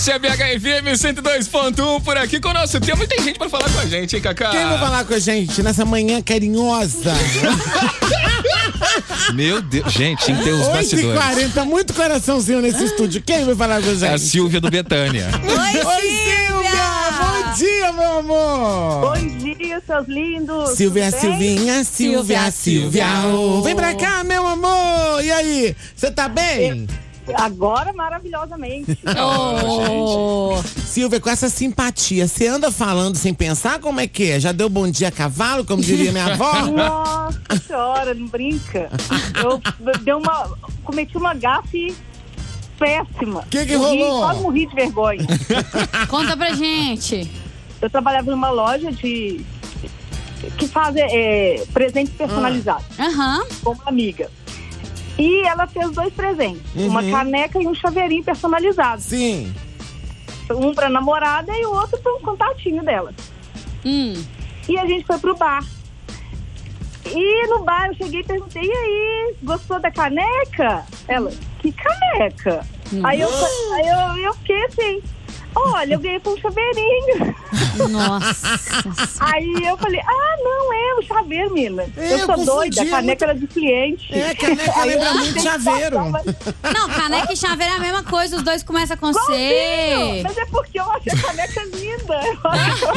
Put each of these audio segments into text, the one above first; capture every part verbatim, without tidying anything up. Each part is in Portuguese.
Essa é a B H F M cento e dois ponto um por aqui com o nosso tempo. E tem gente pra falar com a gente, hein, Cacá? Quem vai falar com a gente nessa manhã carinhosa? Meu Deus, gente, tem que ter os bastidores. oito e quarenta, muito coraçãozinho nesse estúdio. Quem vai falar com a gente? É a Silvia do Betânia. Oi, Oi, Silvia! Bom dia, meu amor! Bom dia, seus lindos! Silvia, Tudo bem? Silvinha, Silvia, Silvia. Oh. Vem pra cá, meu amor! E aí, você tá bem? Agora, maravilhosamente. Oh. Silvia, com essa simpatia, você anda falando sem pensar como é que é? Já deu bom dia a cavalo, como diria minha avó? Nossa senhora, não brinca. Eu, eu dei uma, cometi uma gafe péssima. Que que Morri, rolou? Quase morri de vergonha. Conta pra gente. Eu trabalhava numa loja de que faz é, presentes personalizados, Aham. com uma amiga. E ela fez dois presentes, Uhum. uma caneca e um chaveirinho personalizado. Sim. Um pra namorada e o outro pra um contatinho dela. Hum. E a gente foi pro bar. E no bar eu cheguei e perguntei, e aí, gostou da caneca? Ela, que caneca? Aí, eu, aí eu, eu fiquei assim, olha, eu ganhei com um chaveirinho. Nossa. Aí eu falei, ah, não, é o chaveiro, menina. É, eu eu sou confundi, doida, a é caneca era de cliente. É, caneca Aí eu lembra não muito sei chaveiro. passar, mas- Não, caneca e chaveiro é a mesma coisa, os dois começam com Igualzinho, C. mas é porque eu achei a caneca linda. Eu achei-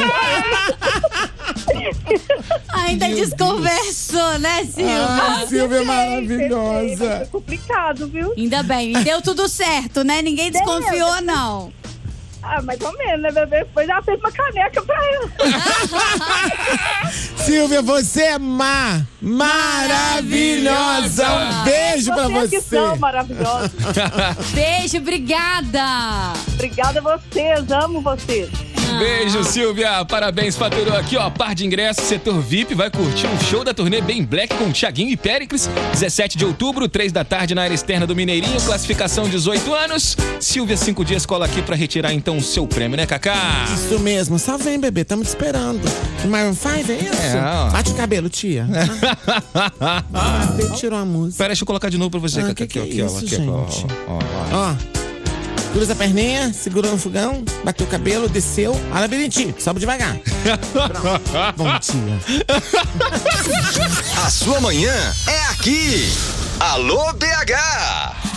Ainda desconversou, né, Silvia? Ah, Silvia é Tentei, maravilhosa. tentei, mas foi complicado, viu? Ainda bem, deu tudo certo, né? Ninguém desconfiou, não. Ah, mais ou menos, né, bebê? Depois já fez uma caneca pra ela. Silvia, você é má, maravilhosa. Um beijo pra Vocês que você. são maravilhosos. Beijo, obrigada. Obrigada a vocês, amo vocês. Beijo, Silvia. Parabéns, faturou aqui, ó. Par de ingressos, setor V I P. Vai curtir um show da turnê Bem Black com Thiaguinho e Péricles. dezessete de outubro, três da tarde na área externa do Mineirinho. Classificação dezoito anos. Silvia, cinco dias, cola aqui pra retirar então o seu prêmio, né, Cacá? Isso mesmo, só vem, bebê, estamos te esperando. O Maroon cinco, é isso? É, ó. Bate o cabelo, tia. Ele tirou a música. Pera, deixa eu colocar de novo pra você, Ah, Cacá. que Aqui, que é aqui, ó, isso, aqui, ó, gente? ó, ó, ó. Ó, cruza a perninha, segura no fogão, bateu o cabelo, desceu. A labirintinho, sobe devagar. Pronto. Bom dia. A sua manhã é aqui. Alô, B H!